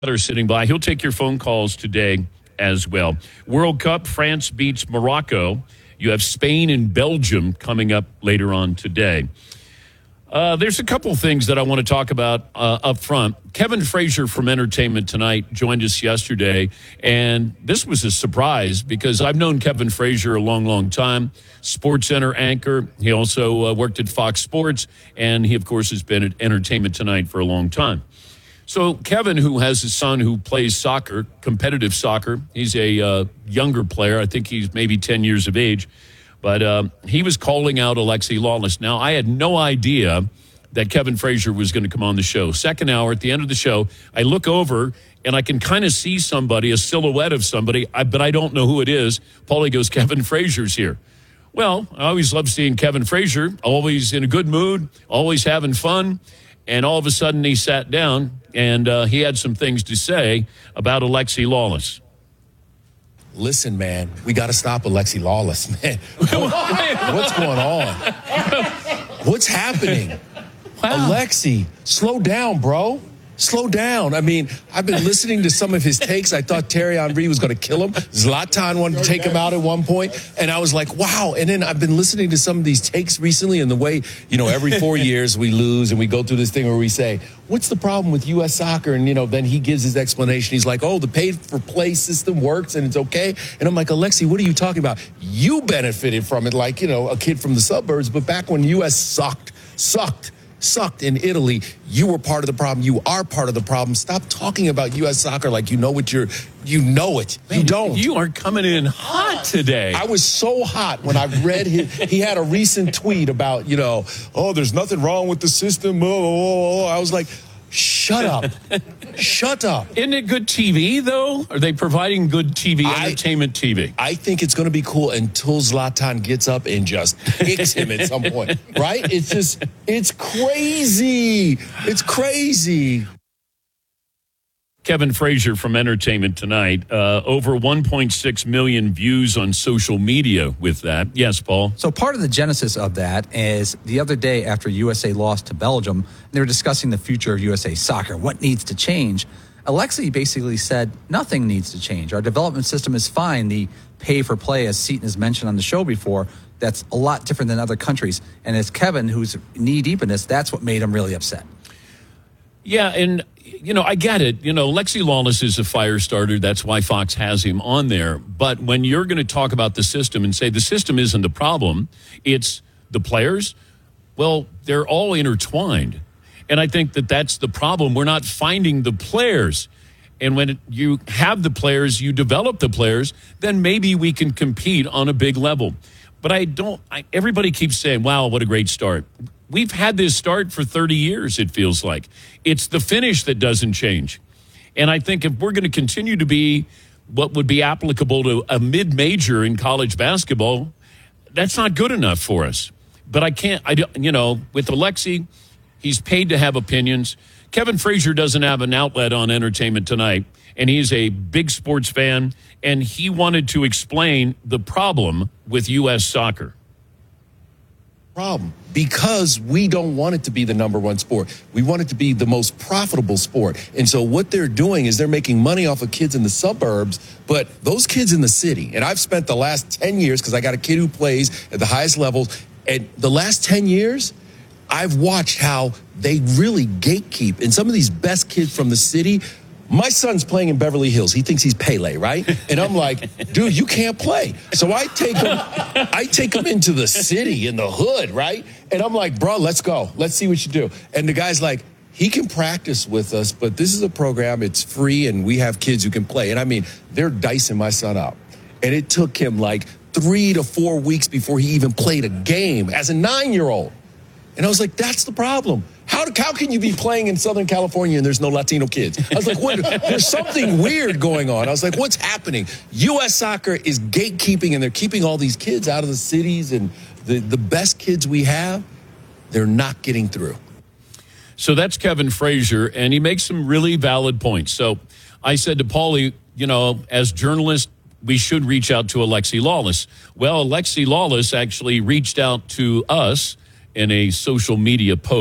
Are sitting by. He'll take your phone calls today as well. World Cup, France beats Morocco. You have Spain and Belgium coming up later on today. There's a couple things that I want to talk about up front. Kevin Frazier from Entertainment Tonight joined us yesterday, and this was a surprise because I've known Kevin Frazier a long, long time. SportsCenter anchor. He also worked at Fox Sports, and he, of course, has been at Entertainment Tonight for a long time. So Kevin, who has a son who plays soccer, competitive soccer, he's a younger player. I think he's maybe 10 years of age. But he was calling out Alexi Lalas. Now, I had no idea that Kevin Frazier was going to come on the show. Second hour, at the end of the show, I look over, and I can kind of see somebody, a silhouette of somebody, but I don't know who it is. Paulie goes, Kevin Frazier's here. Well, I always love seeing Kevin Frazier, always in a good mood, always having fun. And all of a sudden, he sat down, and he had some things to say about Alexi Lalas. Listen, man, we got to stop Alexi Lalas, man. What's going on? What's happening? Wow. Alexi, slow down, bro. Slow down. I mean, I've been listening to some of his takes. I thought Thierry Henry was going to kill him. Zlatan wanted to take him out at one point. And I was like, wow. And then I've been listening to some of these takes recently, and the way, every 4 years we lose and we go through this thing where we say, what's the problem with U.S. soccer? And, then he gives his explanation. He's like, the pay-for-play system works and it's okay. And I'm like, Alexi, what are you talking about? You benefited from it like, a kid from the suburbs. But back when U.S. sucked in Italy, you were part of the problem. You are part of the problem. Stop talking about U.S. soccer like you know it. Man, you don't. You are coming in hot today. I was so hot when I read he had a recent tweet about, there's nothing wrong with the system. I was like, shut up. Shut up. Isn't it good TV, though? Are they providing good TV, entertainment TV? I think it's going to be cool until Zlatan gets up and just kicks him at some point, right? It's crazy. It's crazy. Kevin Frazier from Entertainment Tonight. Over 1.6 million views on social media with that. Yes, Paul? So part of the genesis of that is the other day after USA lost to Belgium, they were discussing the future of USA soccer. What needs to change? Alexi basically said nothing needs to change. Our development system is fine. The pay-for-play, as Seton has mentioned on the show before, that's a lot different than other countries. And as Kevin, who's knee-deep in this, that's what made him really upset. Yeah, and I get it. Alexi Lalas is a fire starter. That's why Fox has him on there. But when you're going to talk about the system and say the system isn't the problem, it's the players, well, they're all intertwined. And I think that's the problem. We're not finding the players. And when you have the players, you develop the players, then maybe we can compete on a big level. But everybody keeps saying, wow, what a great start. We've had this start for 30 years, it feels like. It's the finish that doesn't change. And I think if we're going to continue to be what would be applicable to a mid-major in college basketball, that's not good enough for us. But with Alexi, he's paid to have opinions. Kevin Frazier doesn't have an outlet on Entertainment Tonight, and he's a big sports fan, and he wanted to explain the problem with U.S. soccer. Problem because we don't want it to be the number one sport. We want it to be the most profitable sport. And so what they're doing is they're making money off of kids in the suburbs, but those kids in the city, and I've spent the last 10 years because I got a kid who plays at the highest levels, and the last 10 years I've watched how they really gatekeep. And some of these best kids from the city, my son's playing in Beverly Hills. He thinks he's Pele, right? And I'm like, dude, you can't play. So I take him into the city, in the hood, right? And I'm like, bro, let's go. Let's see what you do. And the guy's like, he can practice with us, but this is a program. It's free, and we have kids who can play. And I mean, they're dicing my son up. And it took him like 3 to 4 weeks before he even played a game as a 9-year-old. And I was like, that's the problem. How can you be playing in Southern California and there's no Latino kids? I was like, there's something weird going on. I was like, what's happening? U.S. soccer is gatekeeping, and they're keeping all these kids out of the cities, and the best kids we have, they're not getting through. So that's Kevin Frazier, and he makes some really valid points. So I said to Paulie, as journalists, we should reach out to Alexi Lalas. Well, Alexi Lalas actually reached out to us in a social media post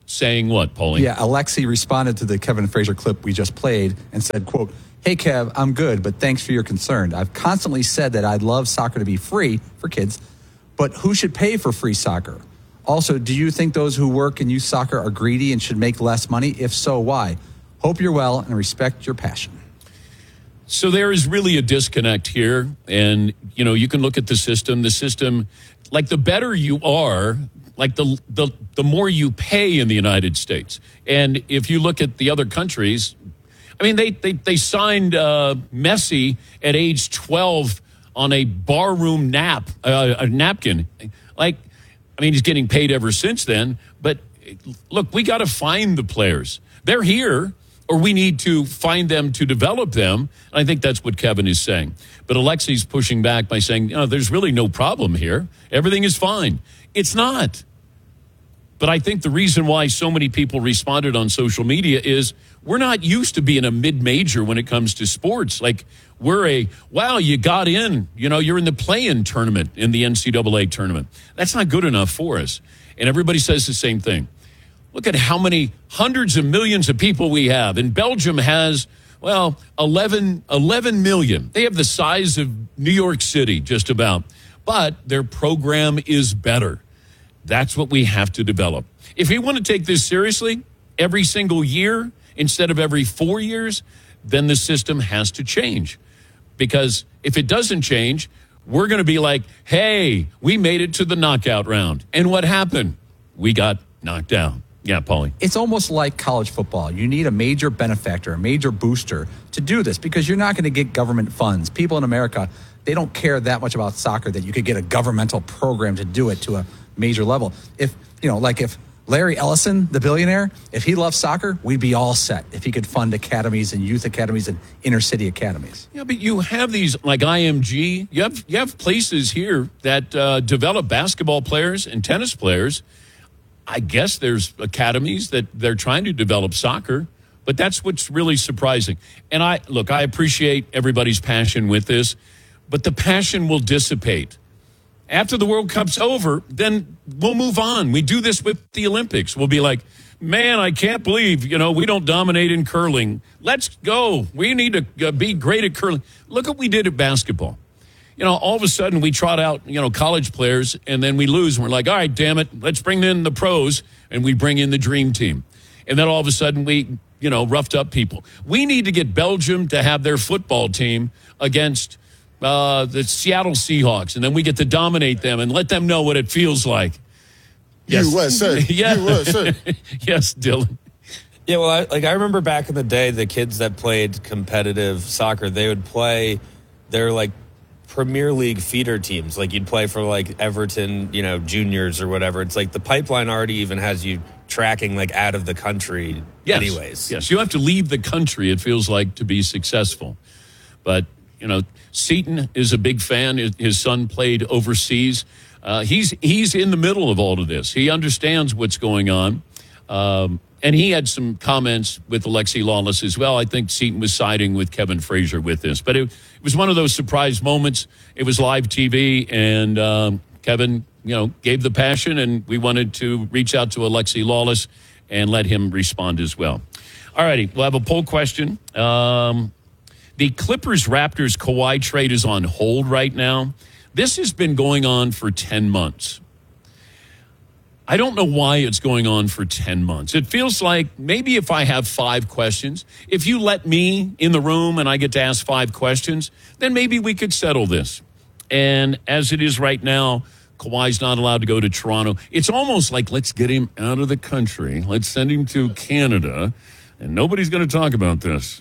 saying what, Paulie? Yeah, Alexi responded to the Kevin Frazier clip we just played and said, quote, "Hey, Kev, I'm good, but thanks for your concern. I've constantly said that I'd love soccer to be free for kids, but who should pay for free soccer? Also, do you think those who work in youth soccer are greedy and should make less money? If so, why? Hope you're well and respect your passion." So there is really a disconnect here. And, you can look at the system, like the better you are, like the more you pay in the United States. And if you look at the other countries, I mean, they signed Messi at age 12 on a barroom napkin. He's getting paid ever since then. But look, we got to find the players. They're here, or we need to find them to develop them. And I think that's what Kevin is saying. But Alexi's pushing back by saying, there's really no problem here. Everything is fine. It's not. But I think the reason why so many people responded on social media is we're not used to being a mid-major when it comes to sports. Like, wow, you got in. You're in the play-in tournament in the NCAA tournament. That's not good enough for us. And everybody says the same thing. Look at how many hundreds of millions of people we have. And Belgium has, 11 million. They have the size of New York City, just about. But their program is better. That's what we have to develop. If we want to take this seriously, every single year instead of every 4 years, then the system has to change. Because if it doesn't change, we're going to be like, hey, we made it to the knockout round. And what happened? We got knocked out. Yeah, Paulie. It's almost like college football. You need a major benefactor, a major booster to do this because you're not going to get government funds. People in America, they don't care that much about soccer that you could get a governmental program to do it to a major level. If Larry Ellison, the billionaire, if he loved soccer, we'd be all set if he could fund academies and youth academies and inner city academies. Yeah, but you have these like IMG. You have places here that develop basketball players and tennis players. I guess there's academies that they're trying to develop soccer, but that's what's really surprising. And I appreciate everybody's passion with this, but the passion will dissipate. After the World Cup's over, then we'll move on. We do this with the Olympics. We'll be like, man, I can't believe, we don't dominate in curling. Let's go. We need to be great at curling. Look what we did at basketball. All of a sudden we trot out, college players, and then we lose. And we're like, all right, damn it, let's bring in the pros, and we bring in the dream team. And then all of a sudden we, roughed up people. We need to get Belgium to have their football team against the Seattle Seahawks, and then we get to dominate them and let them know what it feels like. Yes. USA. Yeah. USA. Yes, Dylan. Yeah, well, I remember back in the day, the kids that played competitive soccer, they would play their, Premier League feeder teams. Like, you'd play for, Everton, juniors or whatever. It's like the pipeline already even has you tracking, out of the country anyways. Yes, you have to leave the country, it feels like, to be successful. But, Seton is a big fan. His son played overseas. He's in the middle of all of this. He understands what's going on. And he had some comments with Alexi Lawless as well. I think Seton was siding with Kevin Frazier with this. But it was one of those surprise moments. It was live TV, and Kevin, gave the passion, and we wanted to reach out to Alexi Lawless and let him respond as well. All righty, we'll have a poll question. The Clippers-Raptors Kawhi trade is on hold right now. This has been going on for 10 months. I don't know why it's going on for 10 months. It feels like maybe if I have 5 questions, if you let me in the room and I get to ask 5 questions, then maybe we could settle this. And as it is right now, Kawhi's not allowed to go to Toronto. It's almost like, let's get him out of the country. Let's send him to Canada, and nobody's going to talk about this.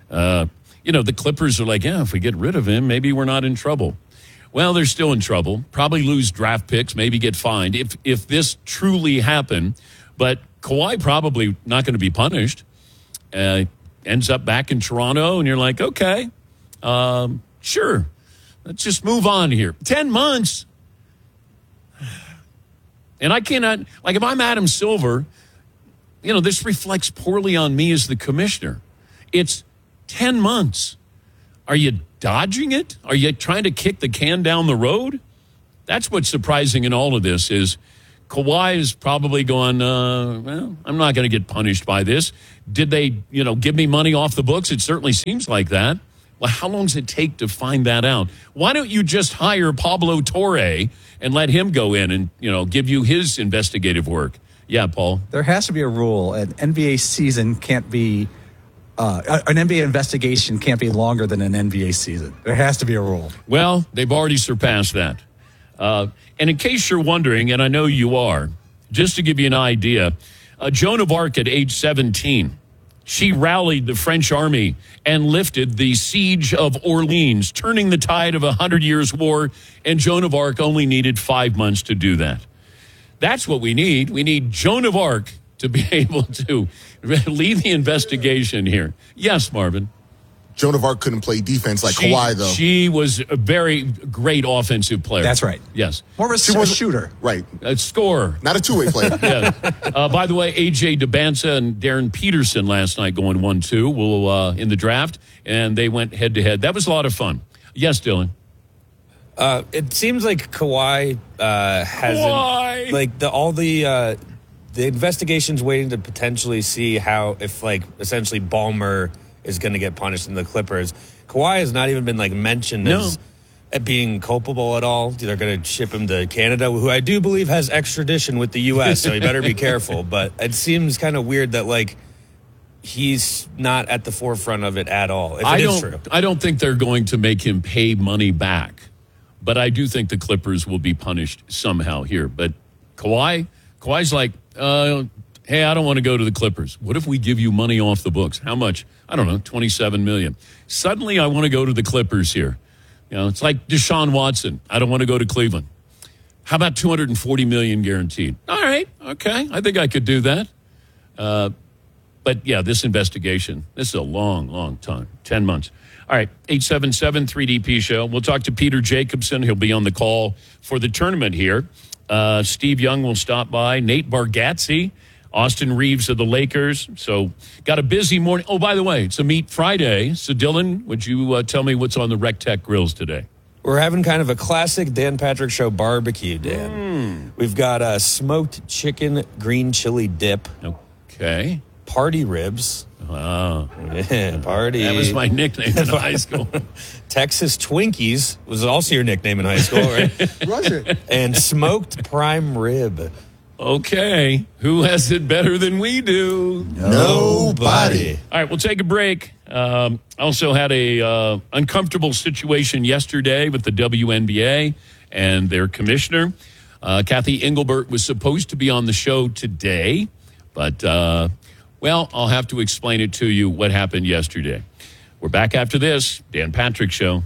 The Clippers are like, yeah, if we get rid of him, maybe we're not in trouble. Well, they're still in trouble. Probably lose draft picks, maybe get fined if this truly happened. But Kawhi probably not going to be punished. Ends up back in Toronto, and you're like, okay, sure. Let's just move on here. 10 months. And I cannot, if I'm Adam Silver, this reflects poorly on me as the commissioner. It's 10 months. Are you dodging it? Are you trying to kick the can down the road? That's what's surprising in all of this is Kawhi is probably going, well, I'm not going to get punished by this. Did they, give me money off the books? It certainly seems like that. Well, how long does it take to find that out? Why don't you just hire Pablo Torre and let him go in and, give you his investigative work? Yeah, Paul. There has to be a rule. An NBA season can't be, an NBA investigation can't be longer than an NBA season. There has to be a rule. Well, they've already surpassed that. And in case you're wondering, and I know you are, just to give you an idea, Joan of Arc at age 17, she rallied the French army and lifted the siege of Orleans, turning the tide of 100 Years' War, and Joan of Arc only needed 5 months to do that. That's what we need. We need Joan of Arc to be able to lead the investigation here. Yes, Marvin. Joan of Arc couldn't play defense like Kawhi, though. She was a very great offensive player. That's right. Yes. More of a shooter. Right. A scorer. Not a two-way player. Yeah. By the way, A.J. DeBanza and Darren Peterson last night going 1-2 in the draft, and they went head-to-head. That was a lot of fun. Yes, Dylan. It seems like Kawhi hasn't like all the investigation's waiting to potentially see if essentially Ballmer is going to get punished in the Clippers. Kawhi has not even been mentioned as being culpable at all. They're going to ship him to Canada, who I do believe has extradition with the U.S., so he better be careful. But it seems kind of weird that he's not at the forefront of it at all. If it is true, I don't think they're going to make him pay money back. But I do think the Clippers will be punished somehow here. But Kawhi's like, hey, I don't want to go to the Clippers. What if we give you money off the books? How much? I don't know, $27 million. Suddenly I want to go to the Clippers here. It's like Deshaun Watson. I don't want to go to Cleveland. How about $240 million guaranteed? All right, okay. I think I could do that. But, yeah, this investigation, this is a long, long time, 10 months. All right, 877-3DP Show. We'll talk to Peter Jacobson. He'll be on the call for the tournament here. Steve Young will stop by. Nate Bargatze, Austin Reeves of the Lakers. So got a busy morning. Oh, by the way, it's a Meat Friday. So, Dylan, would you tell me what's on the Rec Tech grills today? We're having kind of a classic Dan Patrick Show barbecue, Dan. We've got smoked chicken green chili dip. Okay. Party ribs. Wow. Yeah, party. That was my nickname in high school. Texas Twinkies was also your nickname in high school, right? Was it? And smoked prime rib. Okay. Who has it better than we do? Nobody. All right, we'll take a break. I also had a uncomfortable situation yesterday with the WNBA and their commissioner. Kathy Engelbert was supposed to be on the show today, but, I'll have to explain it to you what happened yesterday. We're back after this. Dan Patrick Show.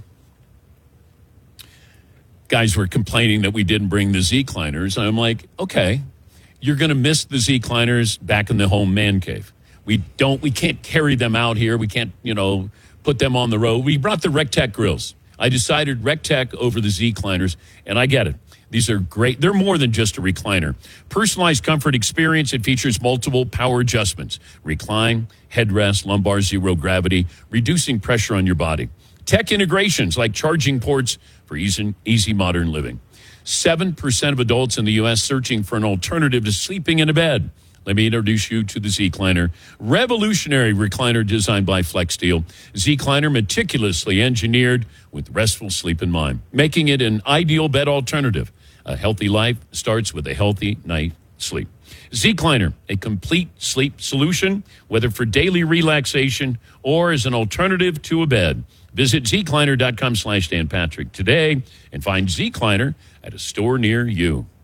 Guys were complaining that we didn't bring the Z-Cliners. And I'm like, okay, you're going to miss the Z-Cliners back in the home man cave. We can't carry them out here. We can't, put them on the road. We brought the Rec Tech grills. I decided Rec Tech over the Z-Cliners, and I get it. These are great. They're more than just a recliner. Personalized comfort experience. It features multiple power adjustments. Recline, headrest, lumbar zero gravity, reducing pressure on your body. Tech integrations like charging ports for easy modern living. 7% of adults in the U.S. searching for an alternative to sleeping in a bed. Let me introduce you to the Z-Cliner. Revolutionary recliner designed by FlexSteel. Z-Cliner meticulously engineered with restful sleep in mind, making it an ideal bed alternative. A healthy life starts with a healthy night's sleep. Z-Cliner, a complete sleep solution, whether for daily relaxation or as an alternative to a bed. Visit zcliner.com/Dan Patrick today and find Z-Cliner at a store near you.